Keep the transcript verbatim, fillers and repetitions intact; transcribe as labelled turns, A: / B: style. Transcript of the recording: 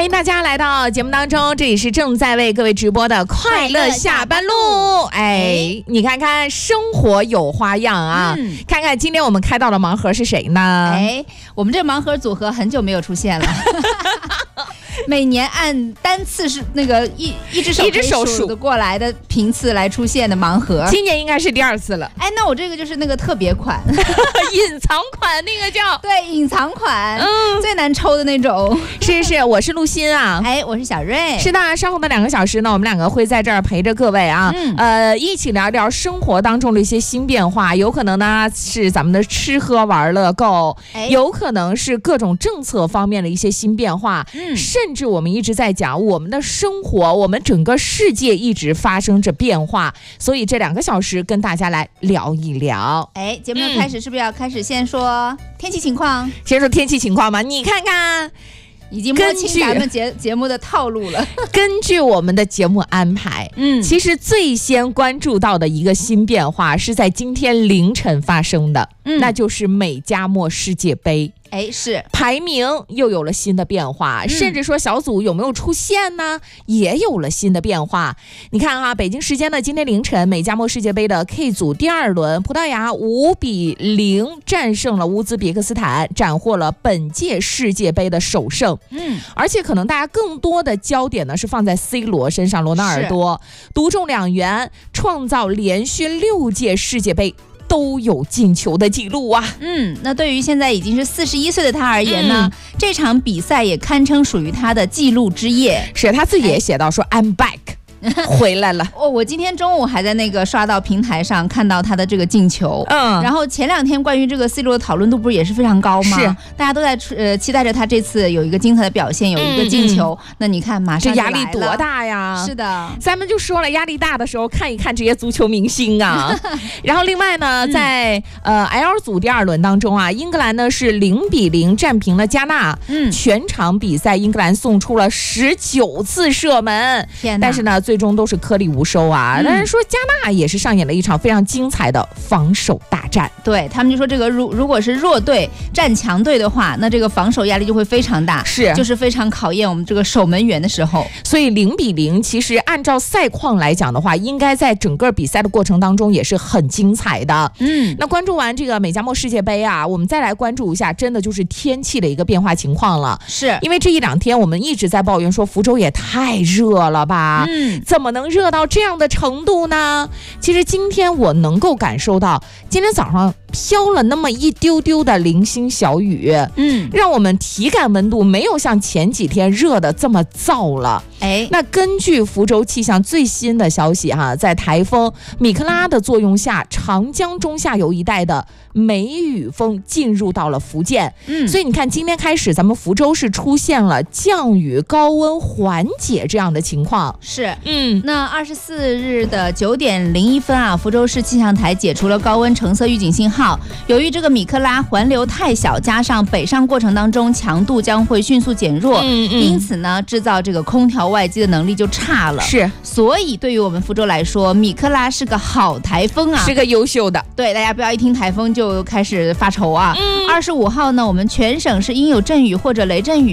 A: 欢迎大家来到节目当中，这里是正在为各位直播的快乐下班路。哎，你看看生活有花样啊、嗯、看看今天我们开到的盲盒是谁呢？
B: 哎，我们这盲盒组合很久没有出现了每年按单次是那个一一只手一只手数得过来的频次来出现的盲盒，
A: 今年应该是第二次了。
B: 哎，那我这个就是那个特别款
A: 隐藏款，那个叫
B: 对隐藏款，嗯，最难抽的那种。
A: 是是，我是陆欣啊，
B: 哎，我是小瑞。
A: 是的，稍后的两个小时呢，我们两个会在这儿陪着各位啊，嗯、呃，一起聊聊生活当中的一些新变化，有可能呢是咱们的吃喝玩乐购，哎、有可能是各种政策方面的一些新变化，嗯，甚至我们一直在讲我们的生活，我们整个世界一直发生着变化，所以这两个小时跟大家来聊一聊。
B: 哎，节目的开始是不是要开始先说天气情况？
A: 先说天气情况嘛，你看看。
B: 已经摸清咱们节节目的套路了。
A: 根据我们的节目安排，嗯，其实最先关注到的一个新变化是在今天凌晨发生的，嗯，那就是美加墨世界杯。
B: 哎，是
A: 排名又有了新的变化、嗯、甚至说小组有没有出现呢，也有了新的变化。你看啊，北京时间的今天凌晨，美加墨世界杯的 K 组第二轮，葡萄牙五比零战胜了乌兹别克斯坦，斩获了本届世界杯的首胜。嗯，而且可能大家更多的焦点呢是放在 C 罗身上，罗纳尔多独中两元，创造连续六届世界杯都有进球的记录啊。
B: 嗯，那对于现在已经是四十一岁的他而言呢、嗯、这场比赛也堪称属于他的记录之夜。
A: 是他自己也写到说、哎、I'm back 回来了。
B: 哦，我今天中午还在那个刷到平台上看到他的这个进球，嗯，然后前两天关于这个 C 罗的讨论度不是也是非常高吗？
A: 是，
B: 大家都在呃期待着他这次有一个精彩的表现，有一个进球。嗯嗯，那你看马上
A: 这压力多大呀？
B: 是的，
A: 咱们就说了，压力大的时候看一看这些足球明星啊。然后另外呢，在、嗯、呃 L 组第二轮当中啊，英格兰呢是零比零战平了加纳。嗯，全场比赛英格兰送出了十九次射门，天哪！但是呢，最终都是颗粒无收啊。但是说加纳也是上演了一场非常精彩的防守大战。
B: 对，他们就说这个如如果是弱队战强队的话，那这个防守压力就会非常大，
A: 是
B: 就是非常考验我们这个守门员的时候。
A: 所以零比零其实按照赛况来讲的话，应该在整个比赛的过程当中也是很精彩的。嗯，那关注完这个美加墨世界杯啊，我们再来关注一下真的就是天气的一个变化情况了。
B: 是
A: 因为这一两天我们一直在抱怨说福州也太热了吧，嗯，怎么能热到这样的程度呢？其实今天我能够感受到，今天早上飘了那么一丢丢的零星小雨，嗯，让我们体感温度没有像前几天热的这么燥了。哎，那根据福州气象最新的消息哈，在台风米克拉的作用下，长江中下游一带的梅雨风进入到了福建，嗯，所以你看今天开始咱们福州是出现了降雨高温缓解这样的情况。
B: 是，嗯，那二十四日的九点零一分啊，福州市气象台解除了高温橙色预警信号。由于这个米克拉环流太小，加上北上过程当中强度将会迅速减弱，嗯嗯，因此呢，制造这个空调外机的能力就差了。
A: 是，
B: 所以对于我们福州来说，米克拉是个好台风啊，
A: 是个优秀的。
B: 对，大家不要一听台风就开始发愁啊。二十五号呢，我们全省是应有阵雨或者雷阵雨。